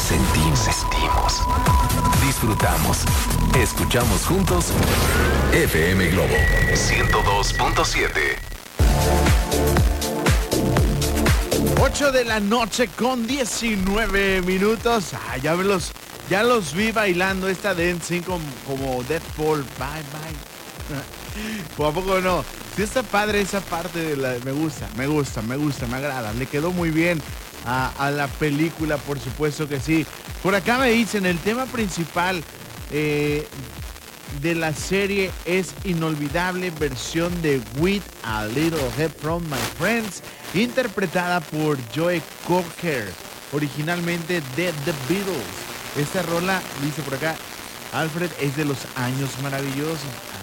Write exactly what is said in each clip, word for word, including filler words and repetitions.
sentimos, sentimos, disfrutamos, escuchamos juntos F M Globo ciento dos punto siete. ocho de la noche con diecinueve minutos. Ah, ya los, ya los vi bailando esta dancing como, como Deadpool. Bye, bye. ¿O a poco no? Sí está padre esa parte de la... Me gusta, me gusta, me gusta, me agrada. Le quedó muy bien a, a la película, por supuesto que sí. Por acá me dicen, el tema principal eh, de la serie es inolvidable versión de With a Little Help from My Friends, interpretada por Joe Cocker, originalmente de The Beatles. Esta rola, dice por acá, Alfred, es de los años maravillosos.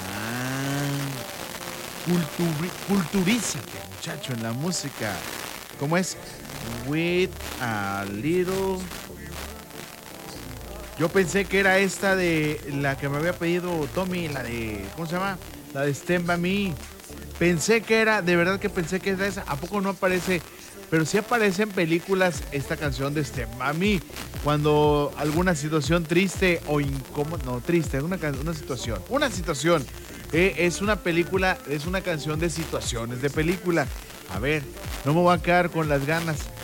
Ah, culturi- culturízate, muchacho, en la música. ¿Cómo es? With a Little... Yo pensé que era esta de la que me había pedido Tommy, la de, ¿cómo se llama? La de Stand By Me. Pensé que era, de verdad que pensé que era esa. ¿A poco no aparece? Pero sí aparece en películas esta canción de Stand By Me. Cuando alguna situación triste o incómoda, no, triste, una, una situación, una situación. Eh, es una película, es una canción de situaciones de película. A ver, no me voy a quedar con las ganas.